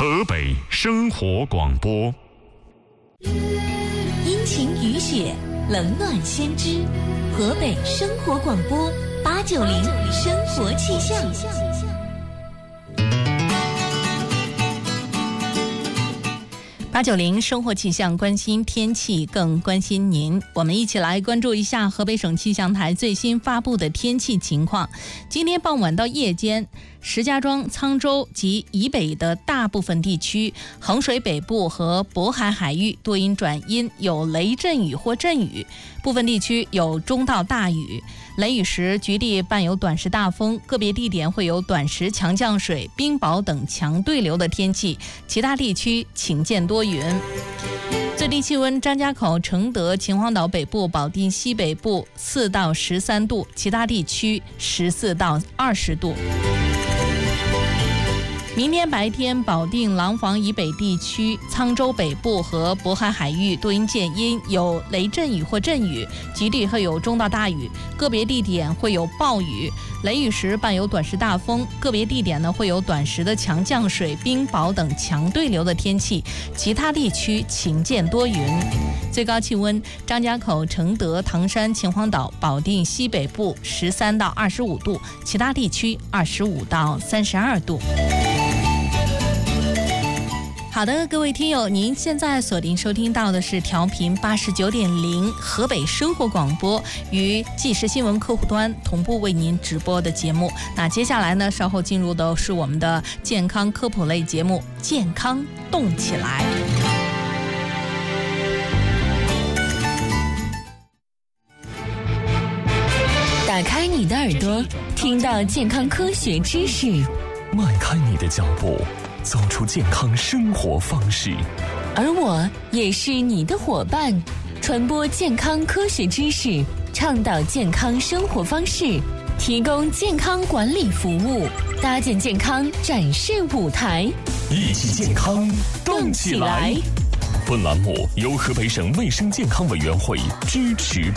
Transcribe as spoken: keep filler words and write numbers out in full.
河北生活广播。 阴晴雨雪，冷暖先知。河北生活广播八九零生活气象。八九零生活气象，关心天气，更关心您。我们一起来关注一下河北省气象台最新发布的天气情况。今天傍晚到夜间，石家庄、沧州及以北的大部分地区，衡水北部和渤海海域多云转阴，有雷阵雨或阵雨，部分地区有中到大雨。雷雨时局地伴有短时大风，个别地点会有短时强降水、冰雹等强对流的天气，其他地区晴见多云。最低气温，张家口、承德、秦皇岛北部、保定西北部四到十三度，其他地区十四到二十度。明天白天，保定、廊坊以北地区、沧州北部和渤海海域多云见阴，有雷阵雨或阵雨，局地会有中到大雨，个别地点会有暴雨。雷雨时伴有短时大风，个别地点呢会有短时的强降水、冰雹等强对流的天气，其他地区晴见多云。最高气温，张家口、承德、唐山、秦皇岛、保定西北部十三到二十五度，其他地区二十五到三十二度。好的，各位听友，您现在锁定收听到的是调频八十九点零河北生活广播与即时新闻客户端同步为您直播的节目。那接下来呢，稍后进入的是我们的健康科普类节目《健康动起来》。 打开你的耳朵，听到健康科学知识； 迈开你的脚步，走出健康生活方式。 而我也是你的伙伴，传播健康科学知识，倡导健康生活方式，提供健康管理服务，搭建健康展示舞台， 一起健康动起来。本栏目由河北省卫生健康委员会支持